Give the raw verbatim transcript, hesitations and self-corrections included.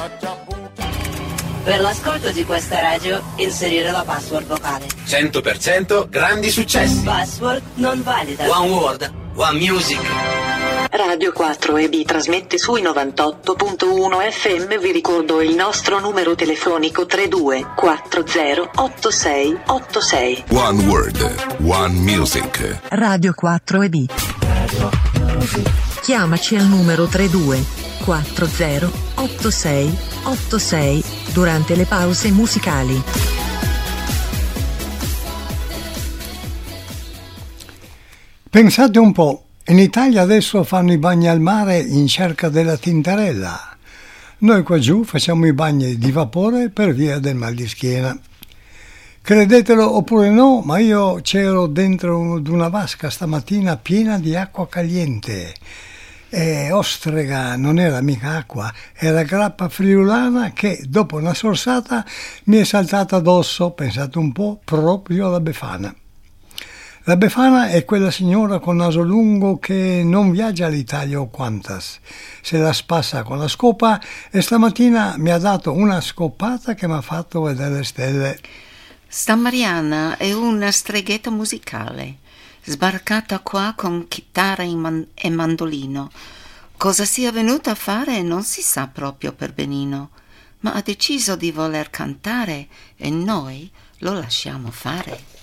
Per l'ascolto di questa radio, inserire la password vocale. cento per cento grandi successi. Password non valida. One word, one music. Radio quattro E B trasmette sui novantotto punto uno F M. Vi ricordo il nostro numero telefonico tre due quattro zero otto sei otto sei. One word, one music. Radio quattro E B. Chiamaci al numero tre due quattro zero otto sei otto sei durante le pause musicali. Pensate un po', in Italia adesso fanno i bagni al mare in cerca della tintarella. Noi qua giù facciamo i bagni di vapore per via del mal di schiena. Credetelo oppure no, ma io c'ero dentro ad una vasca stamattina piena di acqua caliente. E ostrega, non era mica acqua, era grappa friulana che dopo una sorsata mi è saltata addosso, pensate un po', proprio alla Befana. La Befana è quella signora con naso lungo che non viaggia all'Italia o quantas, se la spassa con la scopa e stamattina mi ha dato una scopata che mi ha fatto vedere le stelle. Sta Mariana è una streghetta musicale, sbarcata qua con chitarra e, man- e mandolino. Cosa sia venuta a fare non si sa proprio per benino, ma ha deciso di voler cantare e noi lo lasciamo fare.